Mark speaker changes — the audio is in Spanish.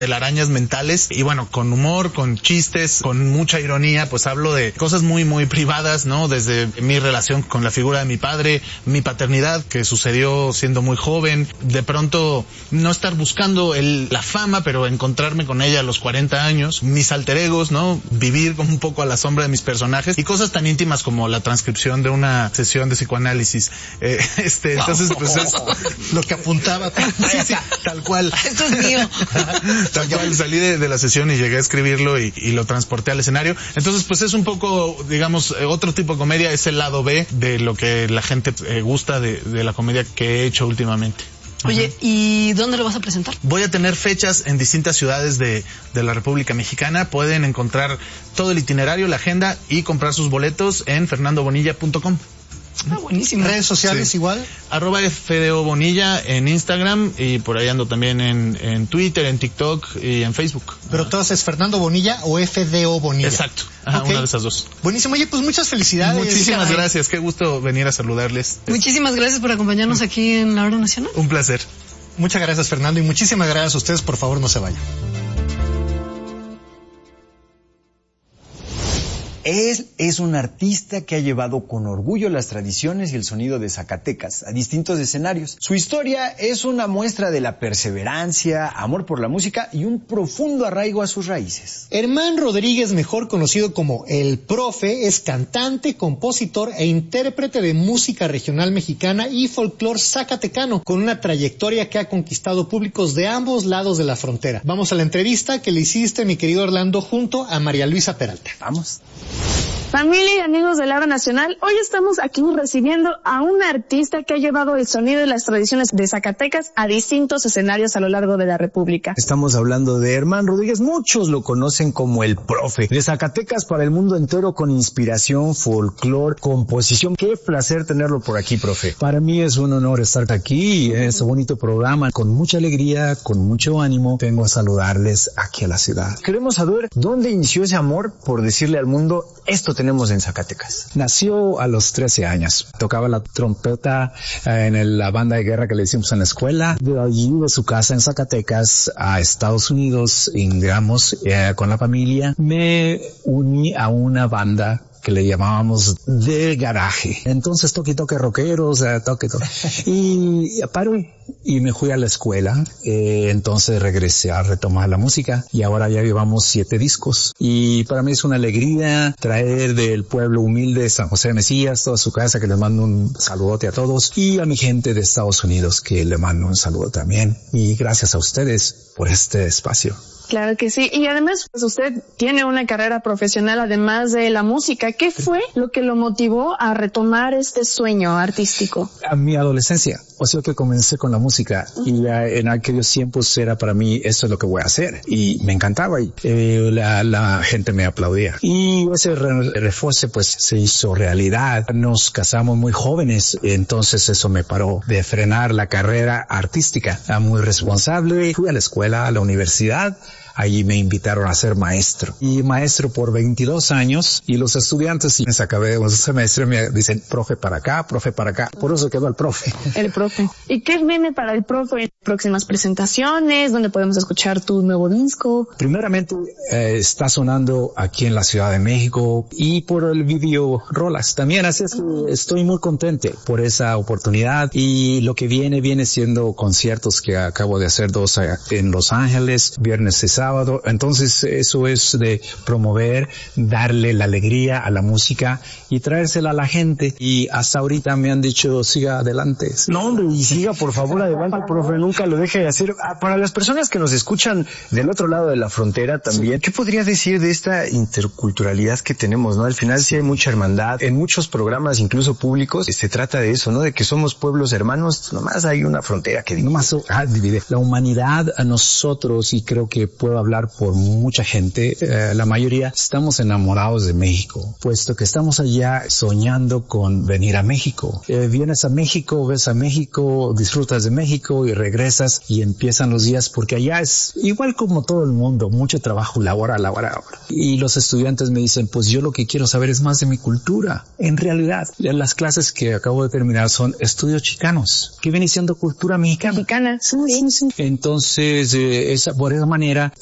Speaker 1: telarañas mentales y bueno, con humor, con chistes, con mucha ironía, pues hablo de cosas muy, muy privadas, ¿no? Desde mi relación con la figura de mi padre, mi paternidad que sucedió siendo muy joven, de pronto no estar buscando la fama, pero encontrarme con ella a los 40 años, mis alter egos, ¿no? Vivir como un poco a la sombra de mis personajes y cosas tan íntimas como la transcripción de una sesión de psicoanálisis. Entonces, pues es
Speaker 2: lo que apuntaba.
Speaker 1: Sí, tal cual.
Speaker 3: Esto es mío.
Speaker 1: Tal cual, salí de la sesión y llegué a escribirlo y lo transporté al escenario. Entonces, pues es un poco, digamos, otro tipo de comedia, es el lado B de lo que la gente gusta de la comedia que he hecho últimamente.
Speaker 3: Oye, ¿y dónde lo vas a presentar?
Speaker 1: Voy a tener fechas en distintas ciudades de la República Mexicana. Pueden encontrar todo el itinerario, la agenda y comprar sus boletos en fernandobonilla.com.
Speaker 3: Ah, buenísimo.
Speaker 2: ¿Redes sociales
Speaker 1: sí.
Speaker 2: igual?
Speaker 1: @FDO Bonilla en Instagram y por ahí ando también en Twitter, en TikTok y en Facebook.
Speaker 2: Pero todas es Fernando Bonilla o FDO Bonilla.
Speaker 1: Exacto.
Speaker 2: Okay.
Speaker 1: Una de esas dos.
Speaker 2: Buenísimo. Oye, pues muchas felicidades.
Speaker 1: Muchísimas gracias. Qué gusto venir a saludarles.
Speaker 3: Muchísimas gracias por acompañarnos aquí en La Hora Nacional.
Speaker 1: Un placer.
Speaker 2: Muchas gracias, Fernando, y muchísimas gracias a ustedes. Por favor, no se vayan.
Speaker 4: Él es un artista que ha llevado con orgullo las tradiciones y el sonido de Zacatecas a distintos escenarios. Su historia es una muestra de la perseverancia, amor por la música y un profundo arraigo a sus raíces.
Speaker 2: Herman Rodríguez, mejor conocido como El Profe, es cantante, compositor e intérprete de música regional mexicana y folclor zacatecano, con una trayectoria que ha conquistado públicos de ambos lados de la frontera. Vamos a la entrevista que le hiciste, mi querido Orlando, junto a María Luisa Peralta.
Speaker 4: Vamos.
Speaker 5: Familia y amigos de La Hora Nacional, hoy estamos aquí recibiendo a un artista que ha llevado el sonido y las tradiciones de Zacatecas a distintos escenarios a lo largo de la República.
Speaker 4: Estamos hablando de Herman Rodríguez, muchos lo conocen como El Profe, de Zacatecas para el mundo entero con inspiración, folclor, composición. Qué placer tenerlo por aquí, profe. Para mí es un honor estar aquí en este bonito programa, con mucha alegría, con mucho ánimo. Vengo a saludarles aquí a la ciudad. Queremos saber dónde inició ese amor por decirle al mundo, esto tenemos en Zacatecas. Nació a los 13 años. Tocaba la trompeta en la banda de guerra que le hicimos en la escuela. De allí, de su casa en Zacatecas a Estados Unidos, ingresamos con la familia. Me uní a una banda que le llamábamos de garaje. Entonces toque rockeros, toque. Y paro y me fui a la escuela. Entonces regresé a retomar la música y ahora ya llevamos 7 discos. Y para mí es una alegría traer del pueblo humilde de San José de Mesías, toda su casa, que les mando un saludote a todos, y a mi gente de Estados Unidos que le mando un saludo también. Y gracias a ustedes por este espacio.
Speaker 5: Claro que sí. Y además, pues usted tiene una carrera profesional además de la música. ¿Qué fue lo que lo motivó a retomar este sueño artístico?
Speaker 4: A mi adolescencia. O sea que comencé con la música y en aquellos tiempos era para mí, eso es lo que voy a hacer. Y me encantaba y la gente me aplaudía. Y ese refuerzo pues se hizo realidad. Nos casamos muy jóvenes, entonces eso me paró de frenar la carrera artística. Muy responsable. Fui a la escuela, a la universidad. Allí me invitaron a ser maestro. Y maestro por 22 años. Y los estudiantes, y me acabé un semestre, me dicen, profe para acá, profe para acá. Por eso quedó el profe.
Speaker 5: El profe. ¿Y qué viene para el profe? Próximas presentaciones, donde podemos escuchar tu nuevo disco.
Speaker 4: Primeramente, está sonando aquí en la Ciudad de México y por el video Rolas también. Así es que estoy muy contento por esa oportunidad. Y lo que viene siendo conciertos que acabo de hacer 2 en Los Ángeles, viernes y sábado. Entonces eso es de promover, darle la alegría a la música y traérsela a la gente. Y hasta ahorita me han dicho, siga adelante.
Speaker 6: No, hombre, y siga por favor adelante, profe, nunca lo deje de hacer. Para las personas que nos escuchan del otro lado de la frontera también, ¿qué podría decir de esta interculturalidad que tenemos, no? Al final sí hay mucha hermandad. En muchos programas, incluso públicos, se trata de eso, ¿no? De que somos pueblos hermanos, nomás hay una frontera que
Speaker 4: nomás divide. La humanidad a nosotros, y creo que puedo hablar por mucha gente, la mayoría estamos enamorados de México, puesto que estamos allá soñando con venir a México. Vienes a México, ves a México, disfrutas de México y regresas regresas y empiezan los días, porque allá es igual como todo el mundo, mucho trabajo, labora. Y los estudiantes me dicen, pues yo lo que quiero saber es más de mi cultura. En realidad, las clases que acabo de terminar son estudios chicanos, que viene siendo cultura mexicana.
Speaker 5: Sí.
Speaker 4: Entonces, por esa manera